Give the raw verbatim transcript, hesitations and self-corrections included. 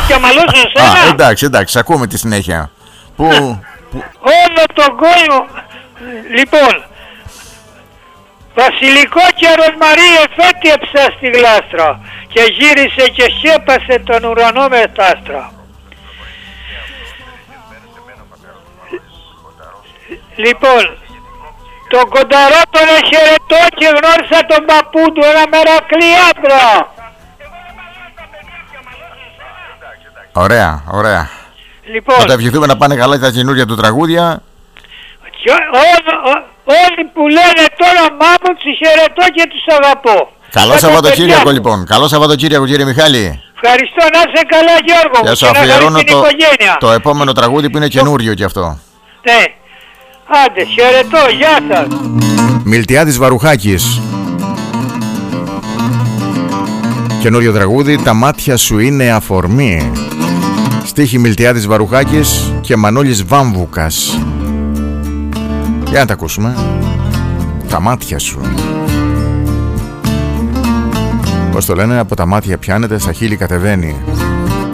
και αμαλώσω εσένα. Α, εντάξει, εντάξει, ακούμε τη συνέχεια. Που, που... Όλο τον κόσμο. Λοιπόν, βασιλικό και ροσμαρί εφέτειεψα στη γλάστρα και γύρισε και σκέπασε τον ουρανό με τ' άστρα. Λοιπόν, τον κονταρό τον εχαιρετώ και γνώρισα τον παππού του, ένα μερακλή άντρα. Ωραία, ωραία. Λοιπόν, θα τα ευχηθούμε να πάνε καλά τα καινούργια του τραγούδια. Και ό, ό, όλοι που λένε το όνομά μου τους χαιρετώ και τους αγαπώ. Καλό Σαββατοκύριακο λοιπόν. Καλό Σαββατοκύριακο κύριε Μιχάλη. Ευχαριστώ, να είσαι καλά Γιώργο μου. Και σου αφιερώνω το, το επόμενο τραγούδι που είναι καινούριο κι αυτό. Ναι. Άντε, χαιρετώ, γεια σας. Μιλτιάδης Βαρουχάκης. Καινούριο τραγούδι, τα μάτια σου είναι αφορμή. Στίχη Μιλτιάδης Βαρουχάκης και Μανώλης Βάμβουκας. Για να τα ακούσουμε. Τα μάτια σου. Πώς το λένε, από τα μάτια πιάνεται, στα χείλη κατεβαίνει.